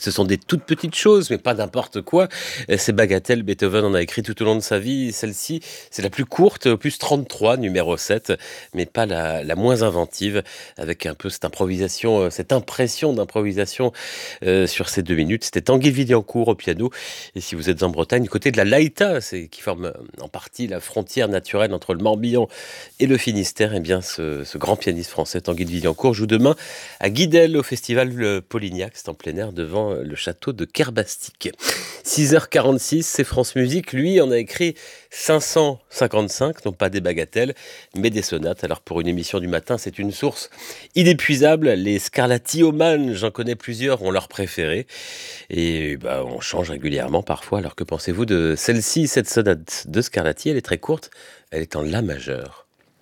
Ce sont des toutes petites choses, mais pas n'importe quoi. Ces bagatelles, Beethoven en a écrit tout au long de sa vie. Celle-ci, c'est la plus courte, opus 33, numéro 7, mais pas la moins inventive, avec un peu cette improvisation, cette impression d'improvisation sur ces 2 minutes. C'était Tanguy Vidiancourt au piano. Et si vous êtes en Bretagne, du côté de la Laïta, qui forme en partie la frontière naturelle entre le Morbihan et le Finistère, eh bien ce grand pianiste français, Tanguy de Vidiancourt, joue demain à Guidel au festival Polignac. C'est en plein air devant le château de Kerbastik. 6h46, c'est France Musique. Lui en a écrit 555, non pas des bagatelles, mais des sonates. Alors pour une émission du matin, c'est une source inépuisable. Les Scarlatiomanes, j'en connais plusieurs, ont leur préféré. Et on change régulièrement parfois. Alors que pensez-vous de celle-ci, cette sonate de Scarlatti? Elle est très courte, elle est en La majeur.